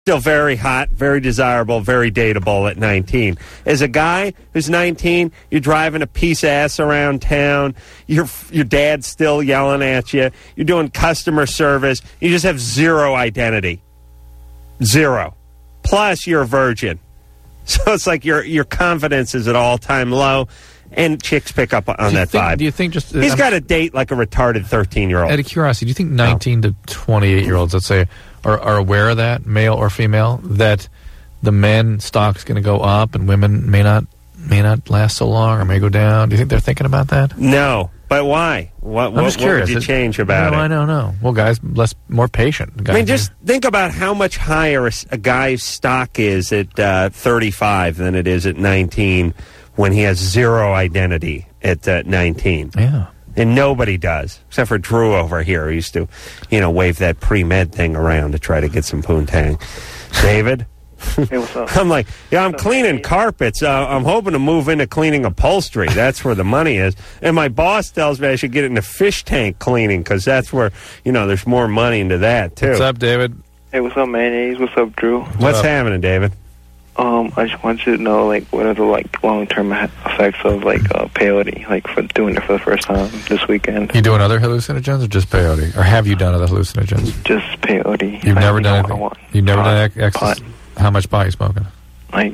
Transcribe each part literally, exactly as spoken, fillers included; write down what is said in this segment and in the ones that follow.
still very hot, very desirable, very dateable at nineteen. As a guy who's nineteen, you're driving a piece of ass around town, your your dad's still yelling at you, you're doing customer service, you just have zero identity. Zero. Plus, you're a virgin. So it's like your your confidence is at all-time low, and chicks pick up on that think, vibe. Do you think just... He's I'm, got to date like a retarded thirteen-year-old. Out of curiosity, do you think nineteen to twenty-eight-year-olds, let's say, are, are aware of that, male or female, that the men stock's going to go up and women may not may not last so long or may go down? Do you think they're thinking about that? No. But why? What, I'm what, just what curious. would you change about no, it? I don't know. Well, guys, less more patient. Guys I mean, just think about how much higher a, a guy's stock is at uh, thirty-five than it is at nineteen when he has zero identity at uh, nineteen. Yeah. And nobody does, except for Drew over here, who used to, you know, wave that pre-med thing around to try to get some poontang. David? Hey, what's up? I'm like, yeah, I'm cleaning carpets. Uh, I'm hoping to move into cleaning upholstery. That's where the money is. And my boss tells me I should get into fish tank cleaning because that's where, you know, there's more money into that, too. What's up, David? Hey, what's up, mayonnaise? What's up, Drew? What's up? happening, David? Um, I just want you to know, like, what are the, like, long-term effects of, like, uh, peyote, like, for doing it for the first time this weekend? You doing other hallucinogens or just peyote? Or have you done other hallucinogens? Just peyote. You've I never don't done know anything? what I want. You've never pot, done ex- exercise? pot, How much pot are you smoking? like,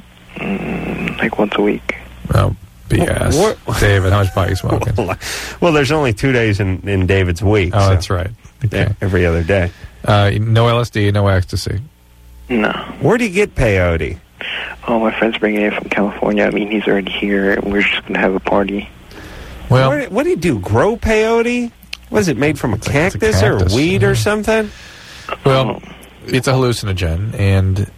mm, like once a week. Oh, B S. What- David, how much pot are you smoking? Well, there's only two days in, in David's week. Oh, so that's right. Okay. yeah, every other day. Uh, no L S D, no ecstasy. No. Where do you get peyote? Oh, my friend's bringing it from California. I mean, he's already here, and we're just going to have a party. Well, Where, what do you do? Grow peyote? What is it, made from a It's a- cactus, it's a cactus, or weed yeah. or something? well, it's a hallucinogen, and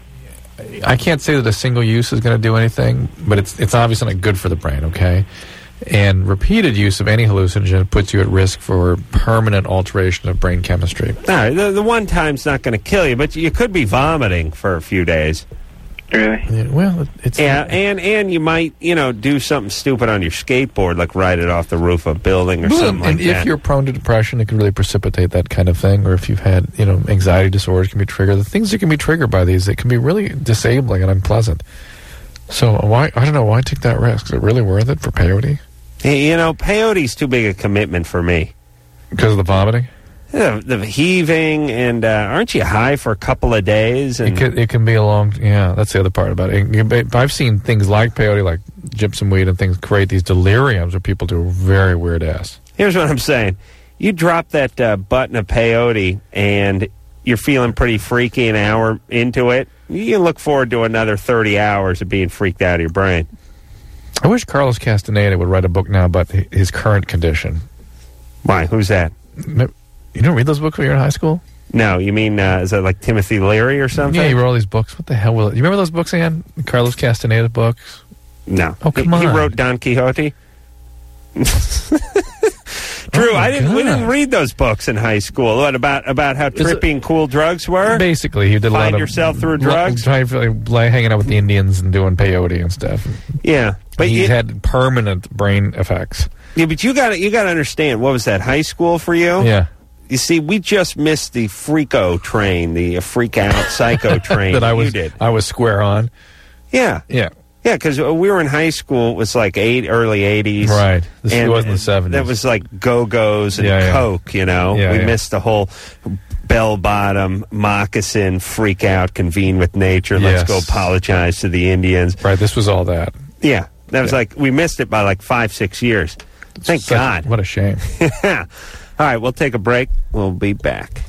I can't say that a single use is going to do anything, but it's it's obviously not good for the brain, okay? And repeated use of any hallucinogen puts you at risk for permanent alteration of brain chemistry. No, the, the one time's not going to kill you, but you could be vomiting for a few days. Really? Yeah, well, it's Yeah, and, and you might, you know, do something stupid on your skateboard, like ride it off the roof of a building or Well, something like and if that. you're prone to depression, it can really precipitate that kind of thing. Or if you've had, you know, anxiety disorders can be triggered. The things that can be triggered by these, it can be really disabling and unpleasant. So why, I don't know, why take that risk? Is it really worth it for peyote? You know, peyote's too big a commitment for me. Because of the vomiting? The, the heaving, and uh, aren't you high for a couple of days? And It can, it can be a long, yeah, that's the other part about it. It- I've seen things like peyote, like gypsum weed and things, create these deliriums where people do very weird ass. Here's what I'm saying. You drop that uh, button of peyote, and you're feeling pretty freaky an hour into it, you can look forward to another thirty hours of being freaked out of your brain. I wish Carlos Castaneda would write a book now about hi- his current condition. Why? Who's that? You don't read those books when you're in high school? No, you mean, uh, is that like Timothy Leary or something? Yeah, he wrote all these books. What the hell will it? You remember those books, Ann? Carlos Castaneda books? No. Oh, come he, on. He wrote Don Quixote? Drew, Oh, my I didn't. We God. didn't read those books in high school. What about about how It's a- trippy and cool drugs were? Basically, he did a Find lot of... yourself through lo- drugs? Trying to like, hanging out with the Indians and doing peyote and stuff. Yeah, but He's you, had permanent brain effects. yeah, but you got to you got to understand. What was that? High school for you? Yeah. You see, we just missed the freako train, the uh, freak out psycho train that I was, you did. I was square on. Yeah, Yeah. yeah, because we were in high school. It was like eight early eighties, Right. This and wasn't the seventies. That was like Go Go's and Yeah, yeah. Coke. You know, Yeah, we yeah. missed the whole bell bottom moccasin freak out, convene with nature. Let's Yes. go apologize to the Indians. Right, this was all that. Yeah, that was Yeah. like we missed it by like five, six years. Thank Such- God. What a shame. All right, we'll take a break. We'll be back.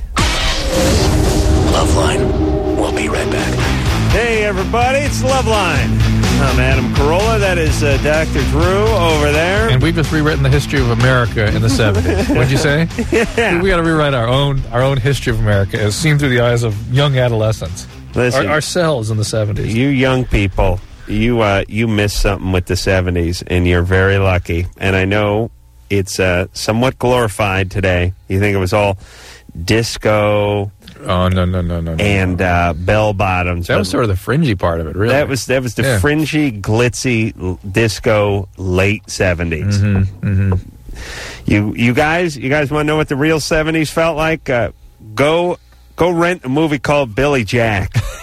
Loveline. We'll be right back. Hey, everybody, it's Loveline. I'm Adam Carolla. That is uh, Doctor Drew over there. And we've just rewritten the history of America in the seventies. What'd you say? Yeah. We got to rewrite our own our own history of America as seen through the eyes of young adolescents. Listen, Our, ourselves in the seventies. you young people, you uh, you missed something with the seventies, and you're very lucky. And I know it's uh, somewhat glorified today. You think it was all disco Oh, no, no, no, no. no. and uh, bell bottoms. That was sort of the fringy part of it, really. That was that was the Yeah. fringy, glitzy l- disco late seventies. Mm-hmm, mm-hmm. You you guys you guys want to know what the real seventies felt like? Uh, go go rent a movie called Billy Jack.